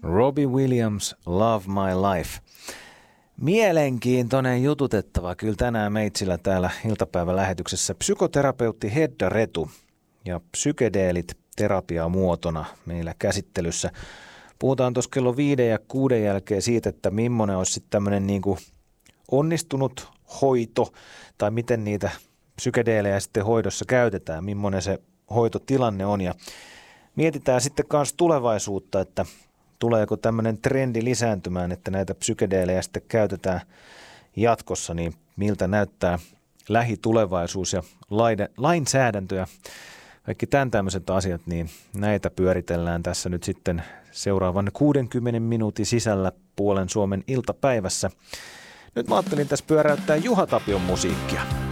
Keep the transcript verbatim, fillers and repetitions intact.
Robbie Williams, Love My Life. Mielenkiintoinen jututettava kyllä tänään meitsillä täällä iltapäivälähetyksessä. Psykoterapeutti Hedda Retu ja psykedeelit terapiamuotona meillä käsittelyssä. Puhutaan tuossa kello viiden ja kuuden jälkeen siitä, että millainen olisi sitten tämmöinen niin kuin onnistunut hoito tai miten niitä psykedeelejä sitten hoidossa käytetään, millainen se hoitotilanne on ja mietitään sitten myös tulevaisuutta, että tuleeko tämmöinen trendi lisääntymään, että näitä psykedeelejä sitten käytetään jatkossa, niin miltä näyttää lähitulevaisuus ja lainsäädäntö ja kaikki tämän tämmöiset asiat, niin näitä pyöritellään tässä nyt sitten seuraavan kuudenkymmenen minuutin sisällä puolen Suomen iltapäivässä. Nyt mä ajattelin tässä pyöräyttää Juha Tapion musiikkia.